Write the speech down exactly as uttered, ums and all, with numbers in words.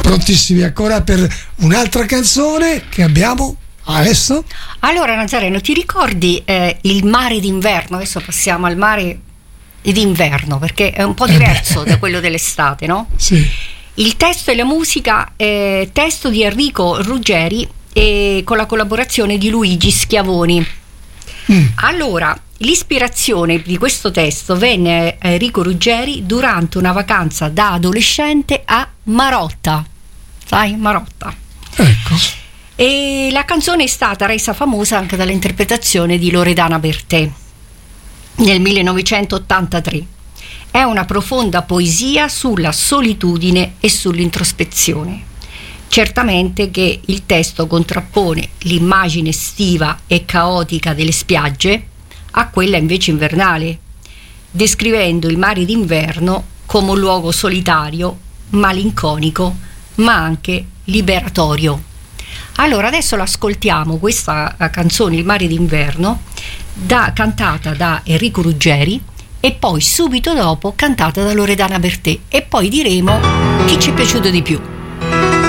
Prontissimi ancora per un'altra canzone che abbiamo adesso. Allora Nazareno, ti ricordi eh, il mare d'inverno? Adesso passiamo al mare d'inverno, perché è un po' diverso eh da quello dell'estate, no? Sì. Il testo e la musica, eh, testo di Enrico Ruggeri e con la collaborazione di Luigi Schiavoni. Mm. Allora, l'ispirazione di questo testo venne a Enrico Ruggeri durante una vacanza da adolescente a Marotta. Sai, Marotta. Ecco. E la canzone è stata resa famosa anche dall'interpretazione di Loredana Bertè nel millenovecentottantatré. È una profonda poesia sulla solitudine e sull'introspezione. Certamente che il testo contrappone l'immagine estiva e caotica delle spiagge a quella invece invernale, descrivendo il mare d'inverno come un luogo solitario, malinconico, ma anche liberatorio. Allora adesso l'ascoltiamo, questa canzone, Il mare d'inverno, da, cantata da Enrico Ruggeri, e poi subito dopo cantata da Loredana Bertè, e poi diremo chi ci è piaciuto di più.